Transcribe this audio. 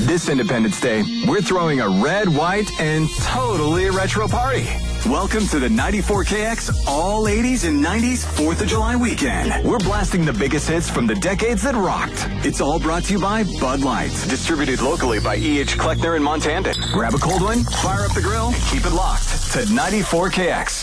This Independence Day, we're throwing a red, white, and totally retro party. Welcome to the 94KX All 80s and 90s 4th of July weekend. We're blasting the biggest hits from the decades that rocked. It's all brought to you by Bud Light. Distributed locally by E.H. Kleckner and Montandon. Grab a cold one, fire up the grill, and keep it locked to 94KX.